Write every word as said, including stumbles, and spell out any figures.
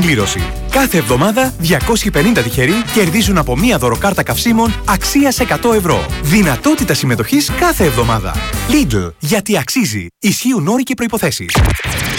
συμπλήρωση. Κάθε εβδομάδα διακόσιοι πενήντα τυχεροί κερδίζουν από μία δωροκάρτα καυσίμων αξίας εκατό ευρώ. Δυνατότητα συμμετοχής κάθε εβδομάδα. Lidl, γιατί αξίζει. Ισχύουν όροι και προϋποθέσεις.